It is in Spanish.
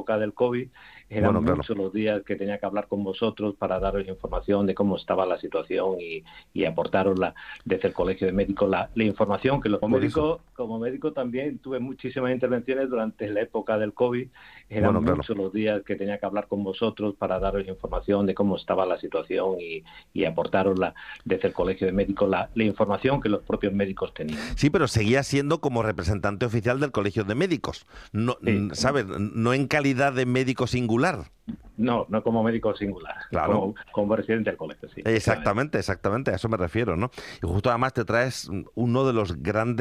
época del COVID, eran Bueno, claro. muchos los días que tenía que hablar con vosotros para daros información de cómo estaba la situación y aportaros desde el Colegio de Médicos la información que los Pues eso. médicos, como médico también tuve muchísimas intervenciones durante la época del COVID, eran Bueno, claro. muchos los días que tenía que hablar con vosotros para daros información de cómo estaba la situación y aportaros desde el Colegio de Médicos la información que los propios médicos tenían. Sí, pero seguía siendo como representante oficial del Colegio de Médicos. No, Sí, ¿sabes? No en calidad de médico singular. no como médico singular, Claro. como presidente del colegio, sí, efectivamente. Exactamente, exactamente, a eso me refiero, ¿no? Y justo además te traes uno de los grandes